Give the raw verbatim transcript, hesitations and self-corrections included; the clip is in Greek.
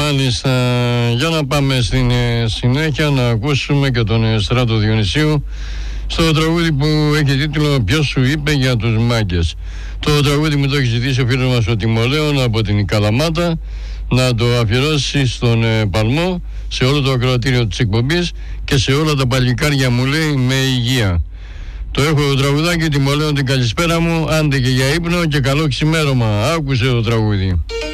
Μάλιστα, για να πάμε στην ε, συνέχεια να ακούσουμε και τον ε, Στράτο Διονυσίου στο τραγούδι που έχει τίτλο «Ποιος σου είπε για τους μάγκες». Το τραγούδι μου το έχει ζητήσει ο φίλος μας ο Τιμολέων από την Καλαμάτα να το αφιερώσει στον ε, Παλμό, σε όλο το ακροατήριο της εκπομπής και σε όλα τα παλικάρια, μου λέει, με υγεία. Το έχω το τραγουδάκι, Τιμολέων, την καλησπέρα μου, άντε και για ύπνο και καλό ξημέρωμα. Άκουσε το τραγούδι.